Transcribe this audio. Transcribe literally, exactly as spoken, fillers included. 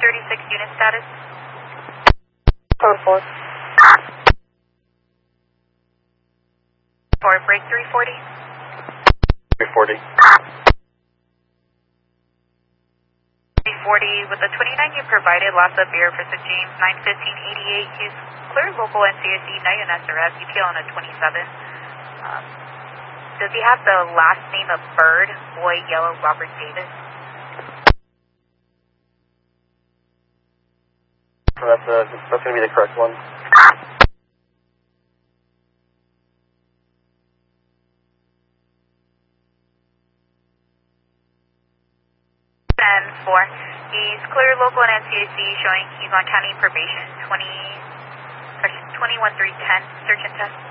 thirty-six unit status. Code four. For break three forty. three forty. three forty with the twenty-nine you provided, loss of air for Saint James, nine fifteen eighty-eight. Use clear local N C S E, nine S R F, E T L on a twenty-seven. Um, does he have the last name of Bird, Boy, Yellow, Robert Davis? So that's, uh, that's going to be the correct one. ten four. He's clear local and N C A C showing he's on county probation, twenty, twenty-one three ten, search and test.